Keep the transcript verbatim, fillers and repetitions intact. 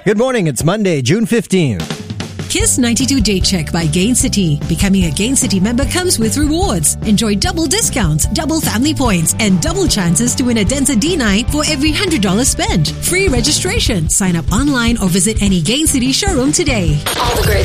Good morning. It's Monday, June fifteenth. Kiss ninety-two Day Check by Gain City. Becoming a Gain City member comes with rewards. Enjoy double discounts, double family points, and double chances to win a Denza D nine for every one hundred dollars spent. Free registration. Sign up online or visit any Gain City showroom today. All the great